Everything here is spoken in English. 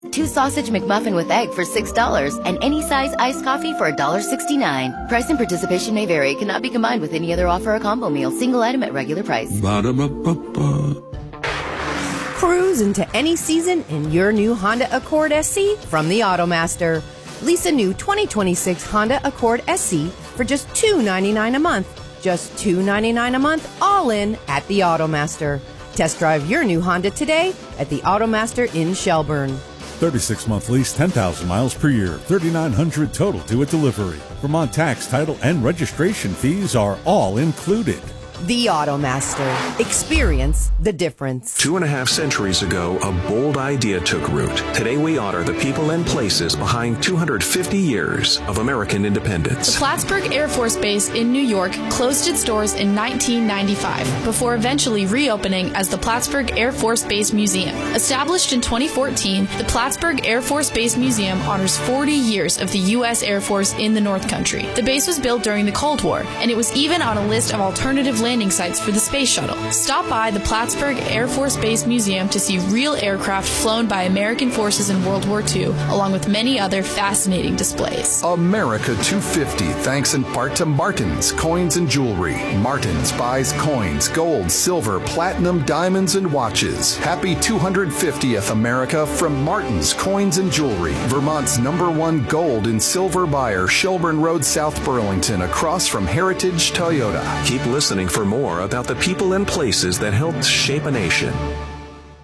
2 sausage McMuffin with egg for $6 and any size iced coffee for $1.69. Price and participation may vary. Cannot be combined with any other offer or combo meal. Single item at regular price. Ba-da-ba-ba-ba. Cruise into any season in your new Honda Accord SC from the Automaster. Lease a new 2026 Honda Accord SC for just $299 a month. Just $299 a month, all in at the Automaster. Test drive your new Honda today at the Automaster in Shelburne. 36-month lease, 10,000 miles per year, $3,900 total due at delivery. Vermont tax, title, and registration fees are all included. The Automaster. Experience the difference. 2.5 centuries ago, a bold idea took root. Today we honor the people and places behind 250 years of American independence. The Plattsburgh Air Force Base in New York closed its doors in 1995 before eventually reopening as the Plattsburgh Air Force Base Museum. Established in 2014, the Plattsburgh Air Force Base Museum honors 40 years of the U.S. Air Force in the North Country. The base was built during the Cold War, and it was even on a list of alternative landing sites for the space shuttle. Stop by the Plattsburgh Air Force Base Museum to see real aircraft flown by American forces in World War II, along with many other fascinating displays. America 250, thanks in part to Martin's Coins and Jewelry. Martin's buys coins, gold, silver, platinum, diamonds, and watches. Happy 250th America from Martin's Coins and Jewelry, Vermont's #1 gold and silver buyer, Shelburne Road, South Burlington, across from Heritage Toyota. Keep listening for more about the people and places that helped shape a nation.